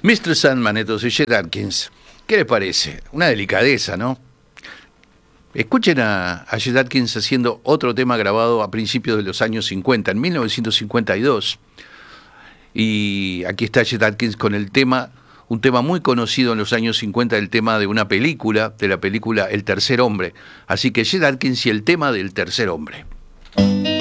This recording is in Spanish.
Mr. Sandman, entonces, Chet Atkins. ¿Qué les parece? Una delicadeza, ¿no? Escuchen a Chet Atkins haciendo otro tema grabado a principios de los años 50, en 1952. Y aquí está Chet Atkins con el tema, un tema muy conocido en los años 50, el tema de una película, de la película El Tercer Hombre. Así que Chet Atkins y el tema del Tercer Hombre.